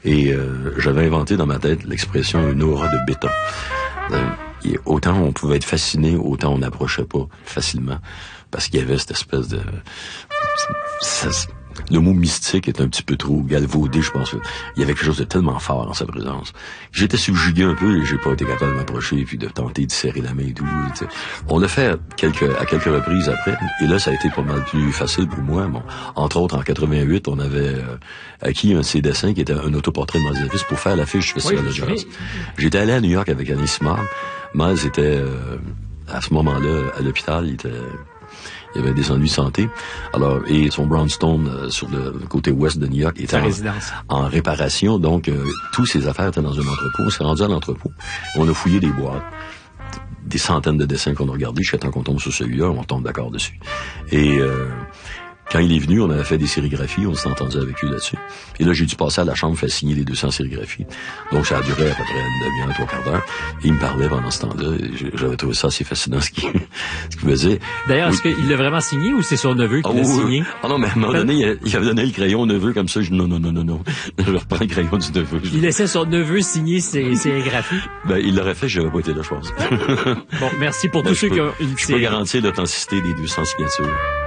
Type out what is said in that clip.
Et j'avais inventé dans ma tête l'expression « une aura de béton ». Et autant on pouvait être fasciné, autant on n'approchait pas facilement. Parce qu'il y avait cette espèce de... Le mot mystique est un petit peu trop galvaudé, je pense. Il y avait quelque chose de tellement fort en sa présence. J'étais subjugué un peu et j'ai pas été capable de m'approcher puis de tenter de serrer la main et tout. T'sais. On l'a fait à quelques reprises après. Et là, ça a été pas mal plus facile pour moi. Bon, entre autres, en 88, on avait acquis un de ses dessins qui était un autoportrait de Miles Davis pour faire l'affiche du Festival de Jazz. J'étais allé à New York avec Annie Simard. Miles était, à ce moment-là, à l'hôpital. Il y avait des ennuis de santé. Alors, et son brownstone sur le côté ouest de New York était en réparation. Donc, tous ses affaires étaient dans un entrepôt. On s'est rendu à l'entrepôt. On a fouillé des boîtes. Des centaines de dessins qu'on a regardés. Jusqu'à temps qu'on tombe sur celui-là, on tombe d'accord dessus. Et quand il est venu, on avait fait des sérigraphies. On s'est entendu avec lui là-dessus. Et là, j'ai dû passer à la chambre, faire signer les 200 sérigraphies. Donc, ça a duré à peu près une demi-heure, 3/4 d'heure. Et il me parlait pendant ce temps-là. J'avais trouvé ça assez fascinant, ce qu'il faisait. D'ailleurs, est-ce qu'il l'a vraiment signé ou c'est son neveu qui l'a signé? Ah non, mais à un moment donné, il avait donné le crayon au neveu comme ça. Je dis non. Je reprends le crayon du neveu. Il laissait son neveu signer ses sérigraphies? Ben, il l'aurait fait, j'avais pas été là, je pense. Bon, merci pour tous ceux qui ont une Je peux garantir l'authenticité des 200 signatures.